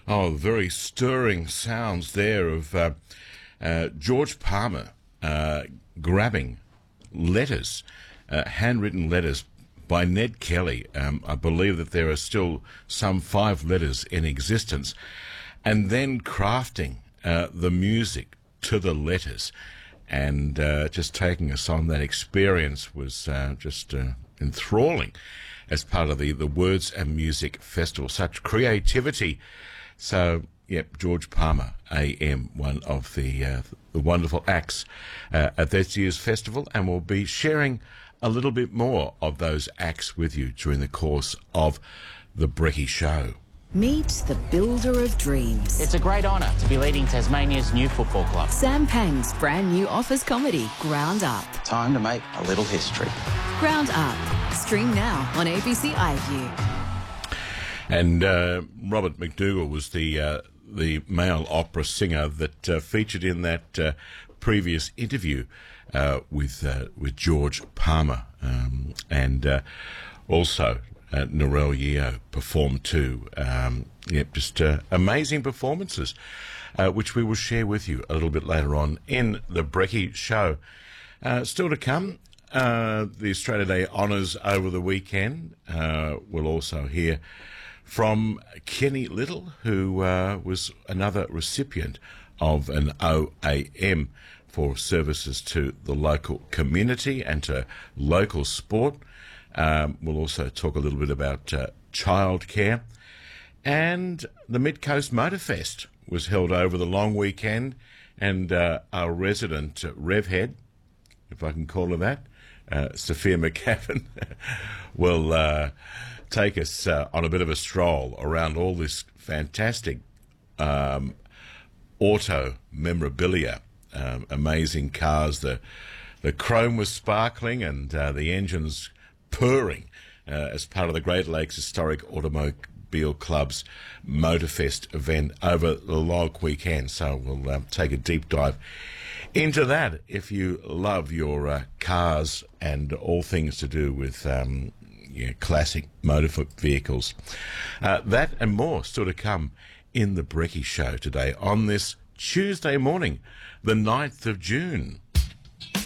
Oh, very stirring sounds there of George Palmer grabbing letters, handwritten letters by Ned Kelly. I believe that there are still some 5 letters in existence, and then crafting the music to the letters, and just taking us on that experience was just enthralling as part of the Words and Music Festival. Such creativity. So, yep, George Palmer, AM, one of the wonderful acts at this year's festival, and we'll be sharing a little bit more of those acts with you during the course of the Brecky Show. Meet the builder of dreams. It's a great honour to be leading Tasmania's new football club. Sam Pang's brand new office comedy, Ground Up. Time to make a little history. Ground Up. Stream now on ABC iView. And Robert McDougall was the male opera singer that featured in that previous interview with George Palmer, and also Narelle Yeo performed too. Just amazing performances, which we will share with you a little bit later on in the Brecky Show. Still to come, the Australia Day honours over the weekend. We'll also hear from Kenny Little, who was another recipient of an OAM for services to the local community and to local sport. We'll also talk a little bit about childcare. And the Mid-Coast Motor Fest was held over the long weekend, and our resident Revhead, if I can call her that, Sophia McCavan, will take us on a bit of a stroll around all this fantastic auto memorabilia, amazing cars. The chrome was sparkling and the engines purring as part of the Great Lakes Historic Automobile Club's Motorfest event over the long weekend. So we'll take a deep dive into that if you love your cars and all things to do with classic motor vehicles. That and more still to come in the Brecky Show today on this Tuesday morning, the 9th of June.